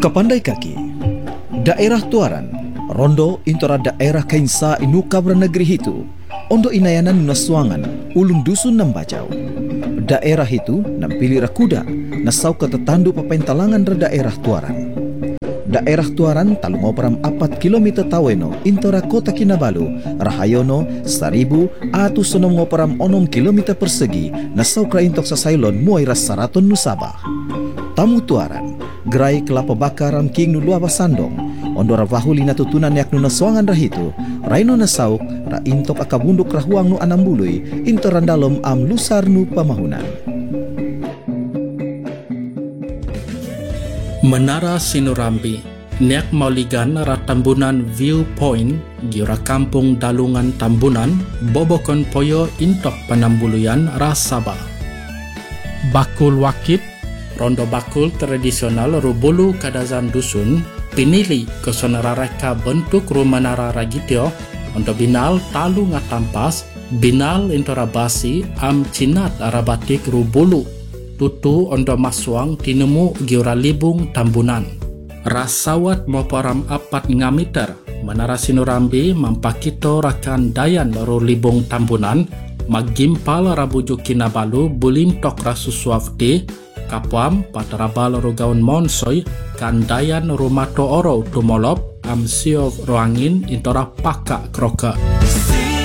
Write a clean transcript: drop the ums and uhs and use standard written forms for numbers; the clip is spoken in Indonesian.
Akapandai kaki, daerah Tuaran, Rondo intora daerah Kainsa inu kabra negeri itu, ondo inayanan nasuangan, ulun dusun nambajau. Daerah itu nampili rakuda, nasau ke tetandu papentalangan ra daerah Tuaran. Daerah Tuaran talungopram 4 km taweno intora kota Kinabalu, Rahayono, 1.000 atu sonom ngoparam 6 km persegi, nasau kraintok sa Sailon muay rasaraton Nusabah. Tamu Tuaran, gerai kelapa bakaram king nulua basandong, ondora vahuli natutunan yak nuna soangan rahitu, raino nasauk, ra intok akabunduk rahuang nu anambului, intoran dalom am lusar nu pamahunan. Menara Sinurambi, niak mauligan ra Tambunan Viewpoint, gira kampung Dalungan Tambunan, bobokon poyo intok panambuluyan ra Sabah. Bakul Wakit, rondo bakul tradisional rubulu kadazan dusun, pinili kesonara reka bentuk rumanara ragitio, untuk binal talu ngatampas, binal intora basi am cinat arabatik rubulu, tutu ondo maswang tinemu giura libung Tambunan. Rasawat moporam 4 ngameter, Menara Sinurambi mampakito rakan dayan ro libung Tambunan, magimpal rabuju Kinabalu bulintok rasusuafti, kapuam patarabal rogaun monsoy kandayan rumato oro tumolop am siov roangin intora paka kroka.